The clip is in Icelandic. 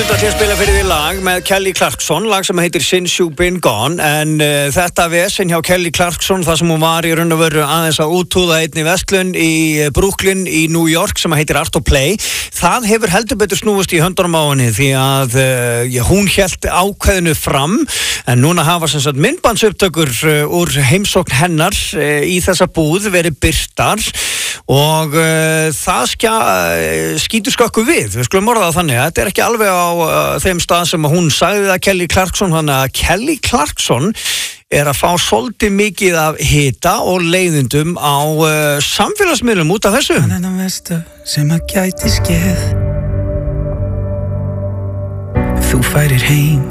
ætla að spila fyrir því lag með Kelly Clarkson, lag sem heitir Since You've Been Gone, en þetta vesen hjá Kelly Clarkson, það sem hún var í raun og veru aðeins að útúða einni verslun í Brooklyn í New York sem heitir Art of Play, það hefur heldur betur snúist í höndunum á henni því að hún hélt ákveðinu fram, en núna hafa sem sagt myndbandsupptökur úr heimsókn hennar í þessa búð verið birtar og það skýtur skökku við skulum orða það þannig, þetta ekki alveg á þeim stað sem hún sagði að Kelly Clarkson, þannig að Kelly Clarkson að fá svolítið mikið af hita og leiðindum á samfélagsmiðlum út af þessu. Það versta sem að gæti skeð ef þú færir heim